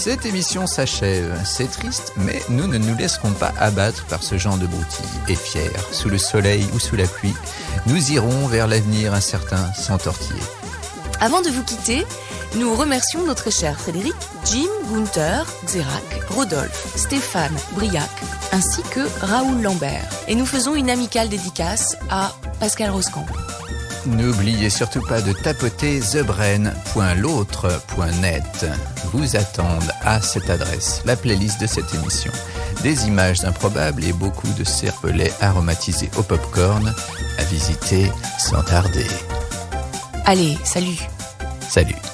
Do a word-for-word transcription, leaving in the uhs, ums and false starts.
Cette émission s'achève. C'est triste, mais nous ne nous laisserons pas abattre par ce genre de broutilles. Et fiers, sous le soleil ou sous la pluie, nous irons vers l'avenir incertain sans tortiller. Avant de vous quitter, nous remercions notre cher Frédéric, Jim, Gunther, Xerac, Rodolphe, Stéphane, Briac, ainsi que Raoul Lambert. Et nous faisons une amicale dédicace à Pascal Roscamp. N'oubliez surtout pas de tapoter the brain point l'autre point net. Vous attendent à cette adresse la playlist de cette émission. Des images improbables et beaucoup de cervelets aromatisés au popcorn à visiter sans tarder. Allez, salut. Salut.